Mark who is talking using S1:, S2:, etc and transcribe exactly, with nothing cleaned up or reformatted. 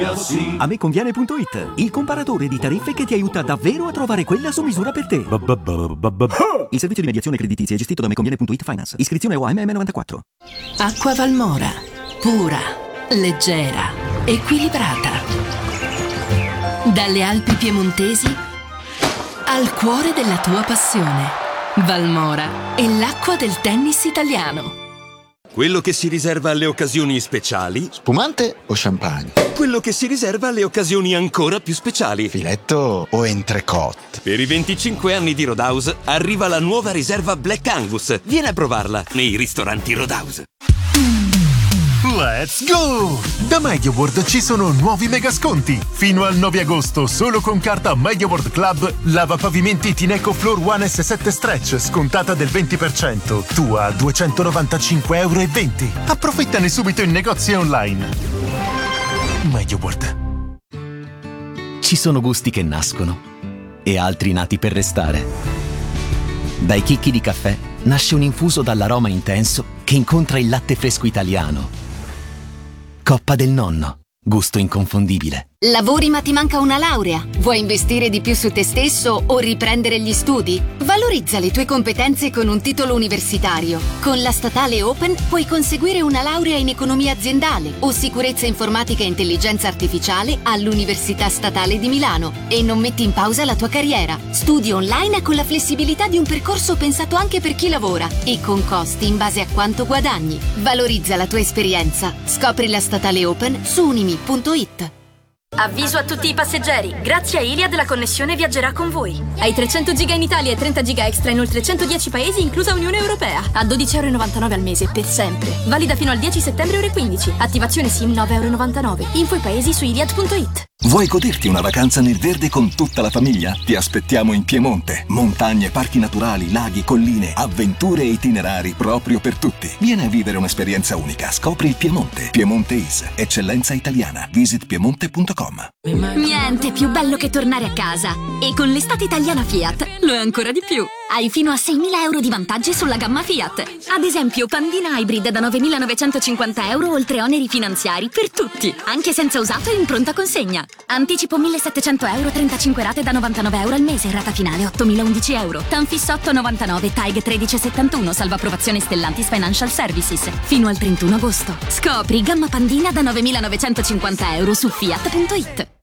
S1: A me conviene punto it, il comparatore di tariffe che ti aiuta davvero a trovare quella su misura per te. Il servizio di mediazione creditizia è gestito da me conviene punto it Finance. Iscrizione O A M M novantaquattro.
S2: Acqua Valmora, pura, leggera, equilibrata. Dalle Alpi piemontesi al cuore della tua passione. Valmora è l'acqua del tennis italiano.
S3: Quello che si riserva alle occasioni speciali.
S4: Spumante o champagne?
S3: Quello che si riserva alle occasioni ancora più speciali.
S4: Filetto o entrecôte?
S3: Per i venticinque anni di Roadhouse arriva la nuova riserva Black Angus. Vieni a provarla nei ristoranti Roadhouse.
S5: Let's go! Da MediaWorld ci sono nuovi mega sconti. Fino al nove agosto, solo con carta MediaWorld Club, lavapavimenti Tineco Floor One S sette Stretch scontata del venti per cento. Tu a duecentonovantacinque euro e venti. Approfittane subito in negozi e online. MediaWorld.
S6: Ci sono gusti che nascono e altri nati per restare. Dai chicchi di caffè nasce un infuso dall'aroma intenso che incontra il latte fresco italiano. Coppa del Nonno, gusto inconfondibile.
S7: Lavori ma ti manca una laurea? Vuoi investire di più su te stesso o riprendere gli studi? Valorizza le tue competenze con un titolo universitario. Con la Statale Open puoi conseguire una laurea in economia aziendale o sicurezza informatica e intelligenza artificiale all'Università Statale di Milano e non metti in pausa la tua carriera. Studi online con la flessibilità di un percorso pensato anche per chi lavora e con costi in base a quanto guadagni. Valorizza la tua esperienza. Scopri la Statale Open su unimi punto it.
S8: Avviso a tutti i passeggeri, grazie a Iliad la connessione viaggerà con voi. Hai trecento giga in Italia e trenta giga extra in oltre centodieci paesi, inclusa Unione Europea. A dodici virgola novantanove euro al mese, per sempre. Valida fino al dieci settembre ore quindici. Attivazione SIM nove virgola novantanove euro. Info i paesi su iliad punto it.
S9: Vuoi goderti una vacanza nel verde con tutta la famiglia? Ti aspettiamo in Piemonte. Montagne, parchi naturali, laghi, colline, avventure e itinerari proprio per tutti. Vieni a vivere un'esperienza unica. Scopri il Piemonte. Piemonte Is, eccellenza italiana. Visit piemonte punto com.
S10: Niente più bello che tornare a casa. E con l'estate italiana Fiat lo è ancora di più. Hai fino a seimila euro di vantaggi sulla gamma Fiat. Ad esempio, Pandina Hybrid da novemilanovecentocinquanta euro oltre oneri finanziari per tutti, anche senza usato e in pronta consegna. Anticipo millesettecento euro, trentacinque rate da novantanove euro al mese, rata finale ottomilaundici euro. Tanfis otto novantanove, T A G tredici settantuno, salva approvazione Stellantis Financial Services. Fino al trentuno agosto. Scopri gamma Pandina da novemilanovecentocinquanta euro su fiat punto it.